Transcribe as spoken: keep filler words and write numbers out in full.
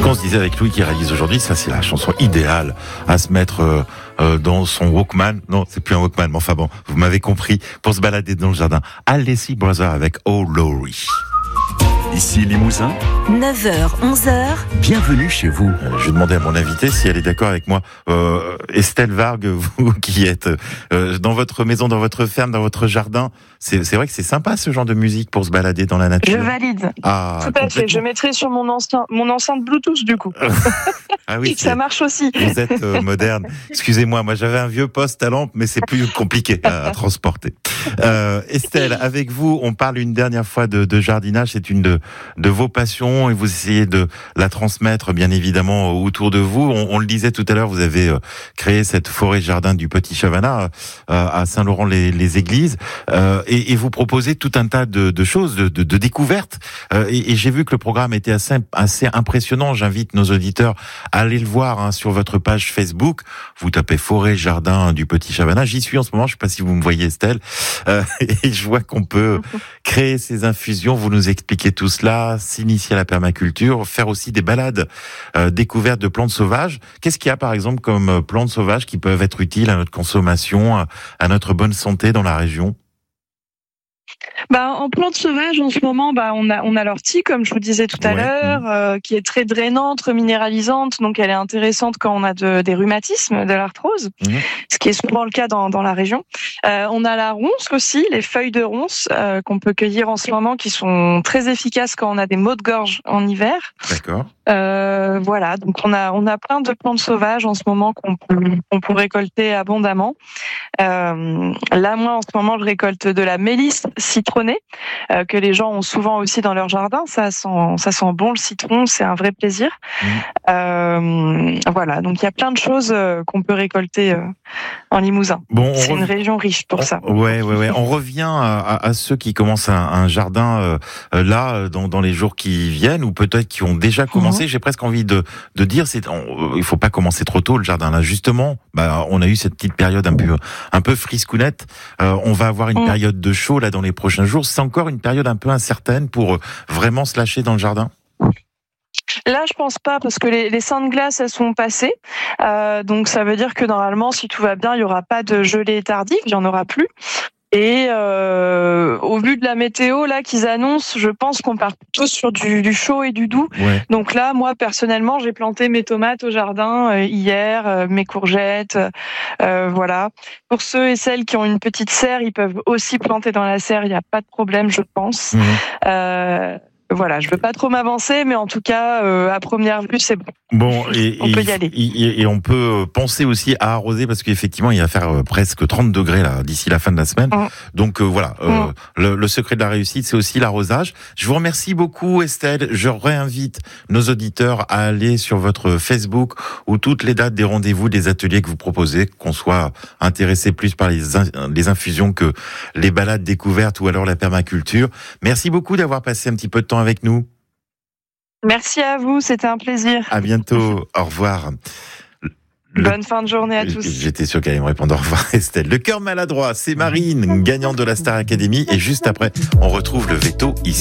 qu'on se disait avec Louis qui réalise aujourd'hui, ça c'est la chanson idéale à se mettre euh, euh, dans son Walkman. Non, c'est plus un Walkman, mais enfin bon, vous m'avez compris, pour se balader dans le jardin. Alessi Brothers avec Oh Laurie. Ici Limousin, neuf heures, onze heures. Bienvenue chez vous. Euh, je vais demander à mon invité si elle est d'accord avec moi. Euh, Estelle Vargue, vous qui êtes euh, dans votre maison, dans votre ferme, dans votre jardin, c'est, c'est vrai que c'est sympa ce genre de musique pour se balader dans la nature. Je valide. Ah, tout à fait. Je mettrai sur mon, enceinte, mon enceinte Bluetooth du coup. Ah oui, ça marche aussi. Vous êtes euh, moderne. Excusez-moi, moi j'avais un vieux poste à lampe, mais c'est plus compliqué à, à transporter. Euh, Estelle, avec vous, on parle une dernière fois de, de jardinage. C'est une de, de vos passions et vous essayez de la transmettre, bien évidemment, autour de vous. On, on le disait tout à l'heure, vous avez euh, créé cette forêt-jardin du Petit Chavanat euh, à Saint-Laurent-les-Églises euh, et, et vous proposez tout un tas de, de choses, de, de, de découvertes. Euh, et, et j'ai vu que le programme était assez, assez impressionnant. J'invite nos auditeurs à aller le voir hein, sur votre page Facebook. Vous tapez forêt-jardin du Petit Chavanat. J'y suis en ce moment. Je ne sais pas si vous me voyez, Estelle. Euh, et je vois qu'on peut créer ces infusions. Vous nous expliquez tout cela, s'initier à la permaculture, faire aussi des balades euh, découvertes de plantes sauvages. Qu'est-ce qu'il y a par exemple comme plantes sauvages qui peuvent être utiles à notre consommation, à notre bonne santé dans la région ? Bah, en plantes sauvages, en ce moment, bah, on a, on a l'ortie, comme je vous disais tout à ouais. l'heure, euh, qui est très drainante, minéralisante, donc elle est intéressante quand on a de, des rhumatismes, de l'arthrose, mmh. ce qui est souvent le cas dans, dans la région. Euh, on a la ronce aussi, les feuilles de ronce euh, qu'on peut cueillir en ce moment, qui sont très efficaces quand on a des maux de gorge en hiver. D'accord. Euh, voilà, donc on a, on a plein de plantes sauvages en ce moment qu'on peut, qu'on peut récolter abondamment. Euh, là, moi, en ce moment, je récolte de la mélisse citronnée euh, que les gens ont souvent aussi dans leur jardin. Ça sent, ça sent bon le citron, c'est un vrai plaisir. Mmh. Euh, voilà, donc il y a plein de choses euh, qu'on peut récolter euh, en Limousin. Bon, c'est rev... une région riche pour on, ça. Ouais, ouais, ouais. On revient à, à, à ceux qui commencent un, un jardin euh, là dans, dans les jours qui viennent ou peut-être qui ont déjà commencé. Mmh. J'ai presque envie de, de dire, c'est, on, il faut pas commencer trop tôt le jardin là. Justement, bah, on a eu cette petite période un peu, un peu friscounette. Euh, on va avoir une mmh. période de chaud là dans les prochains jours. C'est encore une période un peu incertaine pour vraiment se lâcher dans le jardin? Là, je pense pas parce que les, les saintes glaces, elles sont passées. Euh, donc, ça veut dire que normalement, si tout va bien, il y aura pas de gelée tardive, il y en aura plus. Et euh, au vu de la météo là qu'ils annoncent, je pense qu'on part plutôt sur du, du chaud et du doux. Ouais. Donc là, moi personnellement, j'ai planté mes tomates au jardin euh, hier, euh, mes courgettes, euh, voilà. Pour ceux et celles qui ont une petite serre, ils peuvent aussi planter dans la serre. Il n'y a pas de problème, je pense. Mmh. Euh, Voilà, je veux pas trop m'avancer, mais en tout cas, euh, à première vue, c'est bon. Bon, et, on et, peut y aller. Et, et on peut penser aussi à arroser parce qu'effectivement, il va faire presque trente degrés là d'ici la fin de la semaine. Mmh. Donc euh, voilà, mmh. euh, le, le secret de la réussite, c'est aussi l'arrosage. Je vous remercie beaucoup, Estelle. Je réinvite nos auditeurs à aller sur votre Facebook où toutes les dates des rendez-vous, des ateliers que vous proposez, qu'on soit intéressé plus par les, in, les infusions que les balades découvertes ou alors la permaculture. Merci beaucoup d'avoir passé un petit peu de temps avec nous. Merci à vous, c'était un plaisir. À bientôt, au revoir. Le... Bonne fin de journée à tous. J'étais sûr qu'elle allait me répondre au revoir, Estelle. Le cœur maladroit, c'est Marine, gagnante de la Star Academy. Et juste après, on retrouve le veto ici.